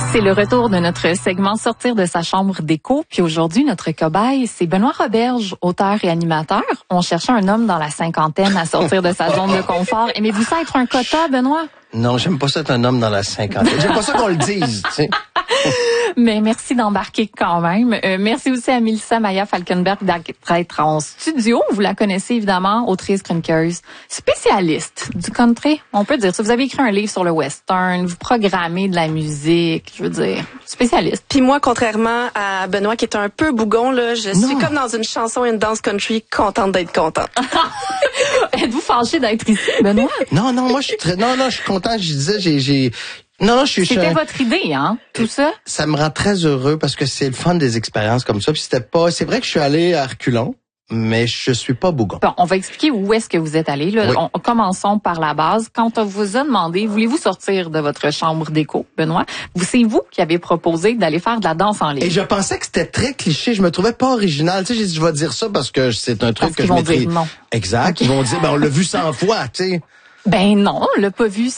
C'est le retour de notre segment Sortir de sa chambre d'écho. Puis aujourd'hui, notre cobaye, c'est Benoît Roberge, auteur et animateur. On cherchait un homme dans la cinquantaine à sortir de sa zone de confort. Aimez-vous ça être un quota, Benoît? Non, j'aime pas ça être un homme dans la cinquantaine. J'aime pas ça qu'on le dise, tu sais. Mais merci d'embarquer quand même. Merci aussi à Mélissa Maya Falkenberg d'être en studio. Vous la connaissez évidemment, autrice, chroniqueuse, spécialiste du country. On peut dire ça. Vous avez écrit un livre sur le western, vous programmez de la musique, je veux dire, spécialiste. Puis moi, contrairement à Benoît qui est un peu bougon, là, je suis comme dans une chanson et une danse country, contente d'être contente. Êtes-vous fâché d'être ici, Benoît? Non, moi, je suis content. Je disais, C'était votre idée, hein, tout ça? Ça me rend très heureux parce que c'est le fun des expériences comme ça. Puis c'est vrai que je suis allé à reculons, mais je suis pas bougon. Bon, on va expliquer où est-ce que vous êtes allé. Là. Oui. Commençons par la base. Quand on vous a demandé, voulez-vous sortir de votre chambre d'écho, Benoît? C'est vous qui avez proposé d'aller faire de la danse en ligne. Et je pensais que c'était très cliché. Je me trouvais pas original. Tu sais, j'ai dit, je vais dire ça parce que c'est un truc que je maîtrise. Dire non. Exact. Okay. Ils vont dire, on l'a vu 100 fois, tu sais. Ben non, on l'a pas vu